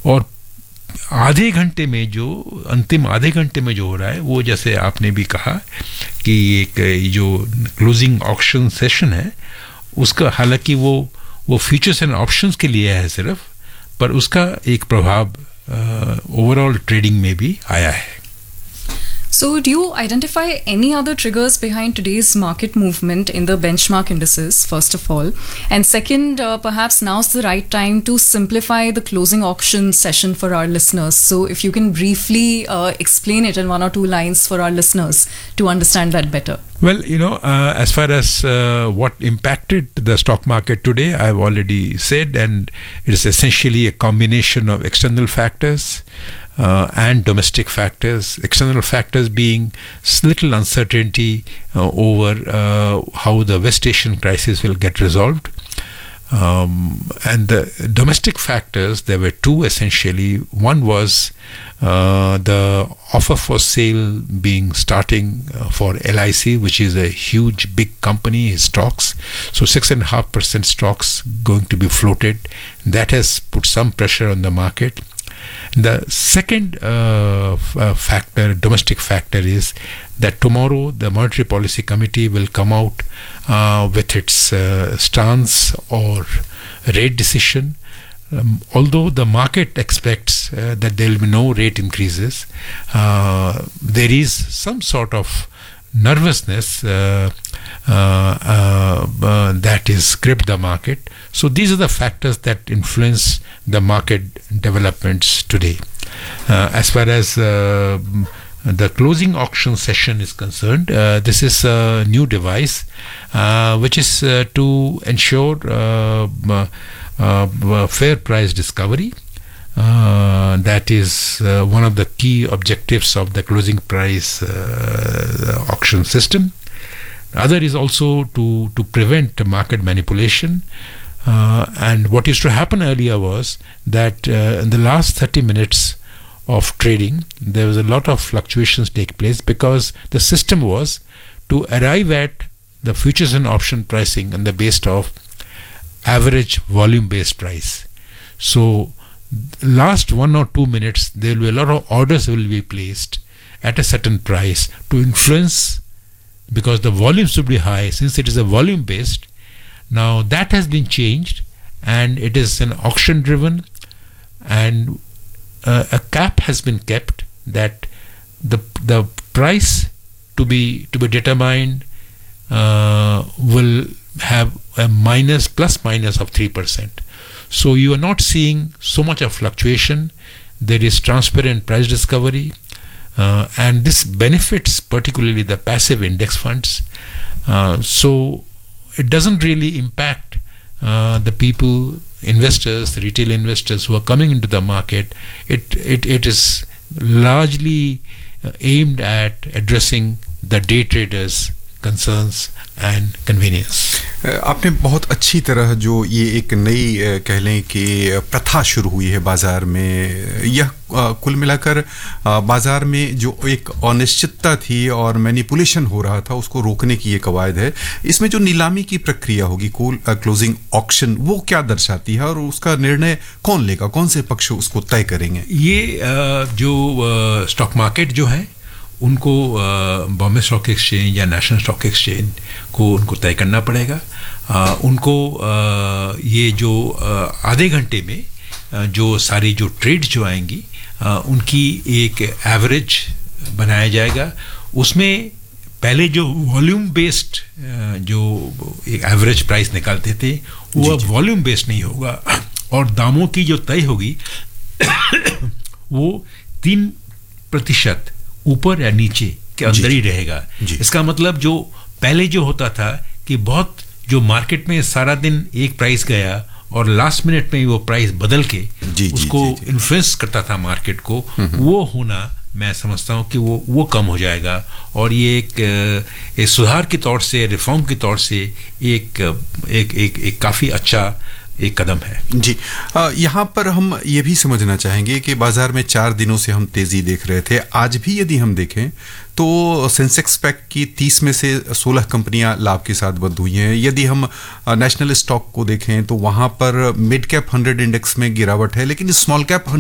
और आधे घंटे में जो अंतिम आधे घंटे में जो हो रहा है वो जैसे आपने भी कहा कि एक जो क्लोजिंग ऑक्शन सेशन है उसका हालांकि वो फ्यूचर्स एंड ऑप्शंस के लिए है सिर्फ, पर उसका एक प्रभाव ओवरऑल ट्रेडिंग में भी आया है. So, do you identify any other triggers behind today's market movement in the benchmark indices, first of all? And second, perhaps now's the right time to simplify the closing auction session for our listeners. So, if you can briefly explain it in 1 or 2 lines for our listeners to understand that better. Well, as far as what impacted the stock market today, I've already said, and it is essentially a combination of external factors and domestic factors. External factors being little uncertainty over how the West Asian crisis will get resolved. And the domestic factors, there were two essentially. One was the offer for sale starting for LIC, which is a huge big company, stocks. So 6.5% stocks going to be floated. That has put some pressure on the market. The second factor, domestic factor, is that tomorrow the Monetary Policy Committee will come out with its stance or rate decision. Although the market expects that there will be no rate increases, there is some sort of nervousness that is gripped the market. So these are the factors that influence the market developments today. As far as the closing auction session is concerned, this is a new device which is to ensure fair price discovery. That is one of the key objectives of the closing price auction system. Other is also to prevent market manipulation. And what used to happen earlier was that in the last 30 minutes of trading, there was a lot of fluctuations take place because the system was to arrive at the futures and option pricing on the basis of average volume-based price. So last 1 or 2 minutes, there will be a lot of orders will be placed at a certain price to influence, because the volumes should be high since it is a volume-based. Now that has been changed and it is an auction driven, and a cap has been kept that the price to be determined will have a plus minus of 3%. So you are not seeing so much of fluctuation. There is transparent price discovery, and this benefits particularly the passive index funds. So it doesn't really impact the people, investors, the retail investors who are coming into the market. It is largely aimed at addressing the day traders' concerns and convenience. आपने बहुत अच्छी तरह जो ये एक नई कह लें कि प्रथा शुरू हुई है बाजार में, यह कुल मिलाकर बाजार में जो एक अनिश्चितता थी और मैनिपुलेशन हो रहा था उसको रोकने की ये कवायद है. इसमें जो नीलामी की प्रक्रिया होगी, क्लोजिंग ऑक्शन, वो क्या दर्शाती है और उसका निर्णय कौन लेगा, कौन से पक्ष उसको तय करेंगे? ये जो स्टॉक मार्केट जो है उनको बॉम्बे स्टॉक एक्सचेंज या नेशनल स्टॉक एक्सचेंज को उनको तय करना पड़ेगा. उनको ये जो आधे घंटे में जो सारी जो ट्रेड्स जो आएंगी उनकी एक एवरेज बनाया जाएगा. उसमें पहले जो वॉल्यूम बेस्ड जो एक एवरेज प्राइस निकालते थे वो अब वॉल्यूम बेस्ड नहीं होगा, और दामों की जो तय होगी वो 3% ऊपर या नीचे के अंदर ही रहेगा. इसका मतलब जो पहले जो होता था कि बहुत जो मार्केट में सारा दिन एक प्राइस गया और लास्ट मिनट में वो प्राइस बदल के उसको इन्फ्लुएंस करता था मार्केट को, वो होना मैं समझता हूँ कि वो कम हो जाएगा. और ये एक सुधार के तौर से, रिफॉर्म के तौर से एक काफ़ी अच्छा एक कदम है. जी, यहाँ पर हम ये भी समझना चाहेंगे कि बाजार में 4 दिनों से हम तेजी देख रहे थे. आज भी यदि हम देखें तो सेंसेक्स पैक की 30 में से 16 कंपनियां लाभ के साथ बंद हुई हैं. यदि हम नेशनल स्टॉक को देखें तो वहाँ पर मिड कैप 100 इंडेक्स में गिरावट है, लेकिन स्मॉल कैप